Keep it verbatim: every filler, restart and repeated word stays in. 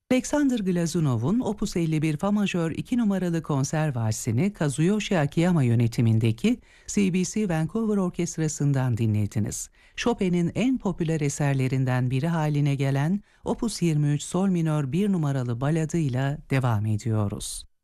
Alexander Glazunov'un Opus elli bir Fa majör iki numaralı konser valsini Kazuyoshi Akiyama yönetimindeki C B C Vancouver Orkestrası'ndan dinlediniz. Chopin'in en popüler eserlerinden biri haline gelen Opus yirmi üç Sol minör bir numaralı baladıyla devam ediyoruz.